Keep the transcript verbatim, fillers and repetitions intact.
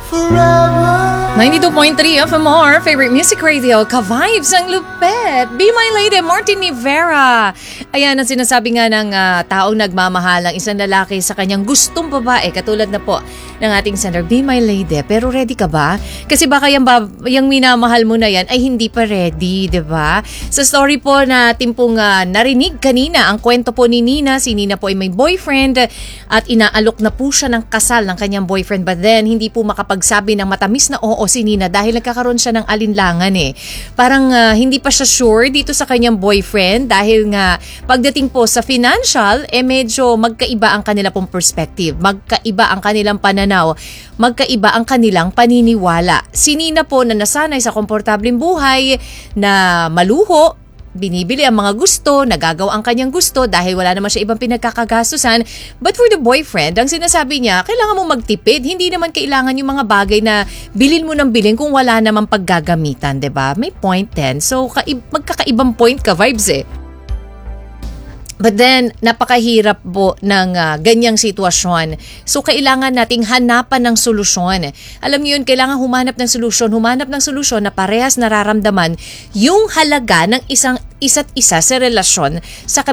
ninety-two point three F M R, favorite music radio, ka-vibes ang lupet. Be My Lady, Martin Rivera. Ayan ang sinasabi nga ng uh, taong nagmamahal ang isang lalaki sa kanyang gustong babae. Katulad na po ng ating sender, Be My Lady. Pero ready ka ba? Kasi baka yung, yung minamahal mo na yan ay hindi pa ready, diba? Sa story po natin pong uh, narinig kanina, ang kwento po ni Nina, si Nina po ay may boyfriend at inaalok na po siya ng kasal ng kanyang boyfriend. But then, hindi po makapagsabi ng matamis na oo si Nina dahil nagkakaroon siya ng alinlangan eh. Parang uh, hindi pa siya sure dito sa kanyang boyfriend dahil nga pagdating po sa financial, eh medyo magkaiba ang kanila pong perspective. Magkaiba ang kanilang pananaw. Magkaiba ang kanilang paniniwala. Si Nina po na nasanay sa komportableng buhay na maluho, binibili ang mga gusto, nagagawa ang kanyang gusto dahil wala naman siya ibang pinagkakagastusan. But for the boyfriend, ang sinasabi niya, kailangan mo magtipid. Hindi naman kailangan yung mga bagay na bilhin mo ng bilhin kung wala namang paggagamitan, diba? May point din. So, kaib- magkakaibang point ka, vibes eh. But then, napakahirap po ng uh, ganyang sitwasyon. So, kailangan nating hanapan ng solusyon. Alam niyo yun, kailangan humanap ng solusyon. Humanap ng solusyon na parehas nararamdaman yung halaga ng isang isa't isa sa relasyon sa